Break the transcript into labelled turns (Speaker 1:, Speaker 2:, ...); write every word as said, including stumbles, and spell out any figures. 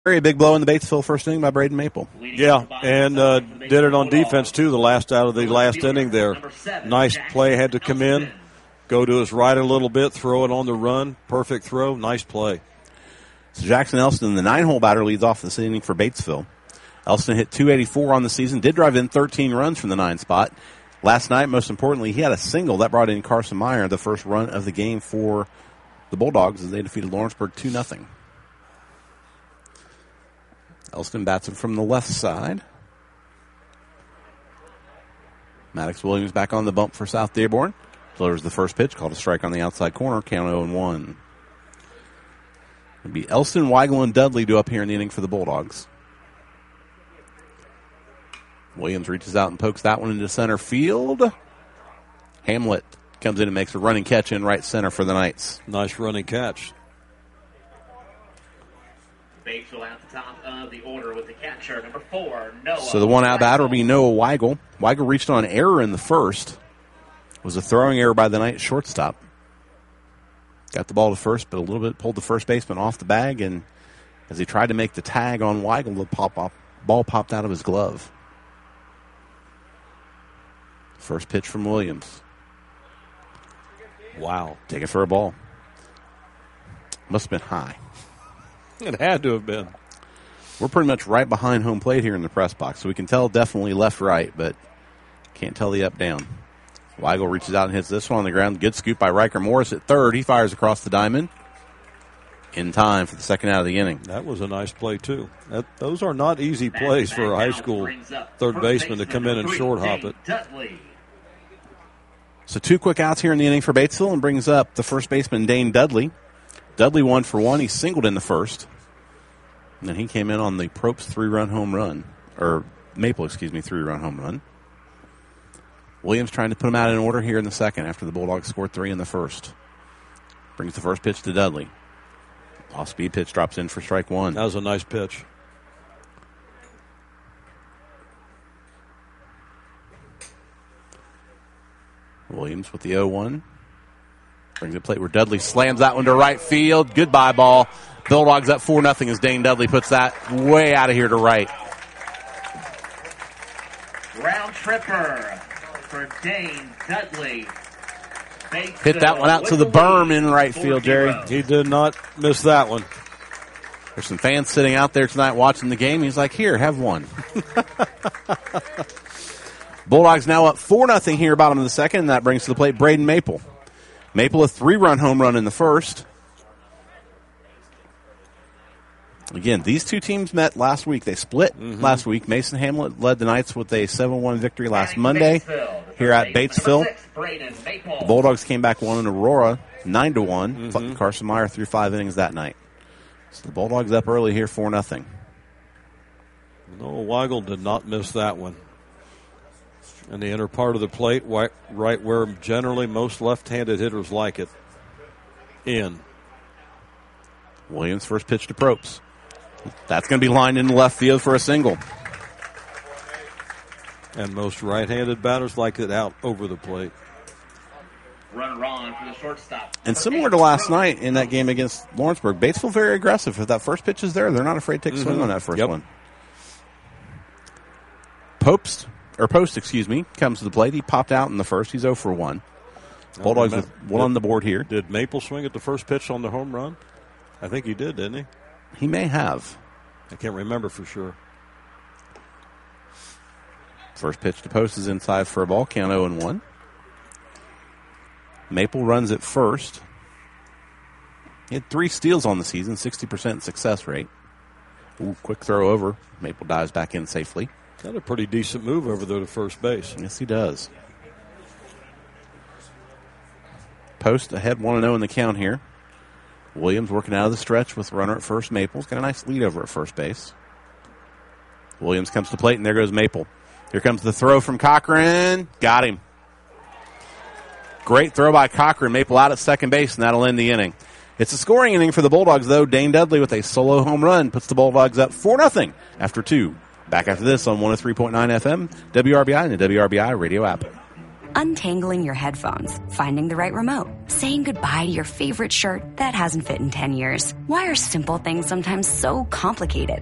Speaker 1: Very big blow in the Batesville first inning by Braden Maple.
Speaker 2: Yeah, and uh, did it on defense, too, the last out of the last inning there. Nice play, had to come in, go to his right a little bit, throw it on the run. Perfect throw, nice play.
Speaker 1: So Jackson Elston, the nine-hole batter, leads off this inning for Batesville. Elston hit two eighty-four on the season, did drive in thirteen runs from the nine spot. Last night, most importantly, he had a single that brought in Carson Meyer, the first run of the game for the Bulldogs as they defeated Lawrenceburg two nothing. Elston bats him from the left side. Maddox Williams back on the bump for South Dearborn. Delivers the first pitch, called a strike on the outside corner, count oh and one. It'll be Elston, Weigel, and Dudley due up here in the inning for the Bulldogs. Williams reaches out and pokes that one into center field. Hamlet comes in and makes a running catch in right center for the Knights.
Speaker 2: Nice running catch.
Speaker 3: Batesville at the top of the order with the catcher, number four, Noah.
Speaker 1: So the one out batter will be Noah Weigel. Weigel reached on error in the first. It was a throwing error by the Knights shortstop. Got the ball to first, but a little bit pulled the first baseman off the bag, and as he tried to make the tag on Weigel, the pop up, ball popped out of his glove. First pitch from Williams.
Speaker 2: Wow.
Speaker 1: Take it for a ball. Must have been high.
Speaker 2: It had to have been.
Speaker 1: We're pretty much right behind home plate here in the press box, so we can tell definitely left-right, but can't tell the up-down. Weigel reaches out and hits this one on the ground. Good scoop by Riker Morris at third. He fires across the diamond in time for the second out of the inning.
Speaker 2: That was a nice play, too. That, those are not easy plays for a high school third baseman to come in and short hop it.
Speaker 1: So two quick outs here in the inning for Batesville and brings up the first baseman, Dane Dudley. Dudley one for one. He singled in the first. And then he came in on the Probst three-run home run. Or Maple, excuse me, three-run home run. Williams trying to put him out in order here in the second after the Bulldogs scored three in the first. Brings the first pitch to Dudley. Off-speed pitch drops in for strike one.
Speaker 2: That was a nice pitch.
Speaker 1: Williams with the oh one. Brings the plate where Dudley slams that one to right field. Goodbye ball. Bulldogs up four nothing as Dane Dudley puts that way out of here to right.
Speaker 3: Round tripper for Dane Dudley. Batesville
Speaker 1: Hit that one out to the berm in right field, Jerry.
Speaker 2: He did not miss that one.
Speaker 1: There's some fans sitting out there tonight watching the game. He's like, here, have one. Bulldogs now up four nothing here, bottom of the second, and that brings to the plate Braden Maple. Maple a three-run home run in the first. Again, these two teams met last week. They split mm-hmm. last week. Mason Hamlet led the Knights with a seven one victory last Monday here at Batesville. The Bulldogs came back one in Aurora, nine to one. Mm-hmm. Carson Meyer threw five innings that night. So the Bulldogs up early here, four nothing.
Speaker 2: No, Weigel did not miss that one. In the inner part of the plate, right, right where generally most left-handed hitters like it. In.
Speaker 1: Williams' first pitch to Probst. That's going to be lined into left field for a single.
Speaker 2: And most right-handed batters like it out over the plate.
Speaker 3: Runner on for the shortstop.
Speaker 1: And similar to last night in that game against Lawrenceburg, Batesville very aggressive. If that first pitch is there, they're not afraid to take a swing mm-hmm. on that first
Speaker 2: yep.
Speaker 1: one. Popst, or Post, excuse me, comes to the plate. He popped out in the first. He's oh for one. Bulldogs with one
Speaker 2: did,
Speaker 1: on the board here.
Speaker 2: Did Maple swing at the first pitch on the home run? I think he did, didn't he?
Speaker 1: He may have.
Speaker 2: I can't remember for sure.
Speaker 1: First pitch to Post is inside for a ball. Count oh and one. Maple runs at first. He had three steals on the season, sixty percent success rate. Ooh, quick throw over. Maple dives back in safely.
Speaker 2: Got a pretty decent move over there to first base.
Speaker 1: Yes, he does. Post ahead one and oh in the count here. Williams working out of the stretch with the runner at first. Maple's got a nice lead over at first base. Williams comes to the plate, and there goes Maple. Here comes the throw from Cochran. Got him. Great throw by Cochran. Maple out at second base, and that'll end the inning. It's a scoring inning for the Bulldogs, though. Dane Dudley with a solo home run puts the Bulldogs up four nothing after two. Back after this on one oh three point nine F M, W R B I, and the W R B I radio app.
Speaker 4: untangling your headphones, finding the right remote, saying goodbye to your favorite shirt that hasn't fit in ten years. Why are simple things sometimes so complicated?